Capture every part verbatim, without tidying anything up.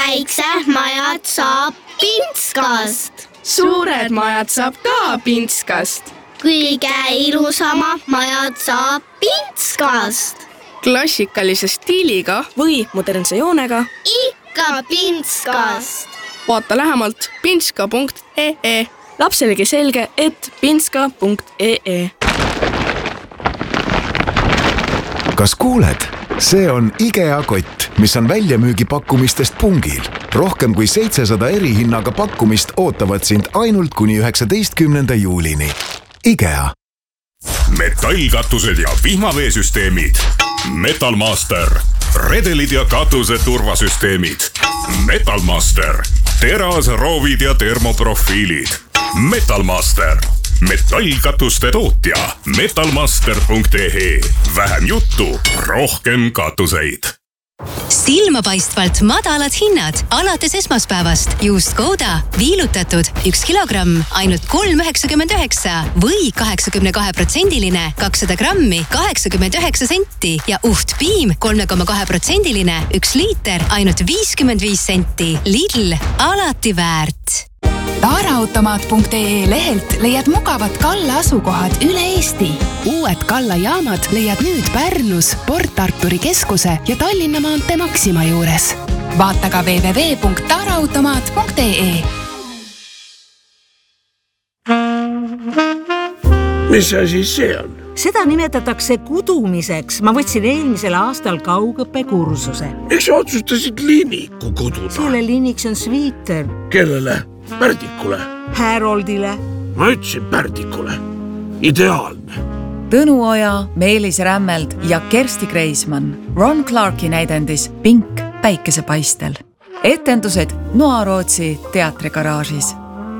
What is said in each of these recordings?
väiksed majad saab Pintskast. Suured majad saab ka Pintskast. Kõige ilusamad majad saab Pintskast. Klassikalise stiiliga või modernse joonega ikka Pintskast. Vaata lähemalt pintska punkt ee. Lapselegi selge, et pintska punkt ee. Kas kuuled? See on IKEA kott, mis on väljamüügipakkumistest pungil. Rohkem kui seitsesada erihinnaga pakkumist ootavad sind ainult kuni üheksateistkümnenda juulini. IKEA. Metallkatused ja vihmaveesüsteemid. Metalmaster. Redelid ja katuse turvasüsteemid. Metalmaster. Teras, roovid ja termoprofiilid. Metalmaster. Metallkatuste tootja. metalmaster punkt ee. Vähem juttu, rohkem katuseid. Silmapaistvalt madalad hinnad alates esmaspäevast. Juust Gouda viilutatud üks kilogramm ainult kolm üheksakümmend üheksa või kaheksakümne kahe protsendiline kakssada grammi kaheksakümmend üheksa senti ja uht piim kolme koma kahe protsendiline üks liiter ainult viiskümmend viis senti. Lidl, alati väärt. Taaraautomaat punkt ee lehelt leiad mugavad Kalla asukohad üle Eesti. Uued Kalla jaamad leiad nüüd Pärnus, Port Arturi keskuse ja Tallinna maantee Maxima juures. Vaata ka w w w punkt taaraautomaat punkt ee. Mis asi see on? Seda nimetatakse kudumiseks. Ma võtsin eelmisel aastal kaugõppekursuse. Miks sa otsustasid liiniku kududa? Selle liiniks on sviiter. Kellele? Pärdikule? Haroldile. Ma ütlesin Pärdikule. Ideaalne. Tõnu Oja, Meelis Rämmeld ja Kersti Kreismann. Ron Clarki näidendis Pink päikesepaistel. Etendused Noarootsi teatrigaraažis.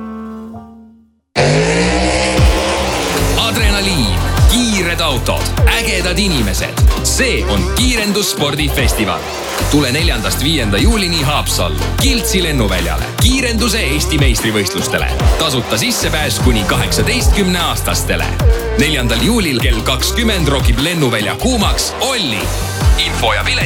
Adrenaliin, kiired autod, ägedad inimesed. See on Kiirendusspordifestival. Tule neljandast viienda juulini Haapsallu, Kiltsi lennuväljale, kiirenduse Eesti meistrivõistlustele. Tasuta sissepääs kuni kaheksateistkümne aastastele. neljandal juulil kell kakskümmend rokib lennuvälja kuumaks Olli. Info ja pilet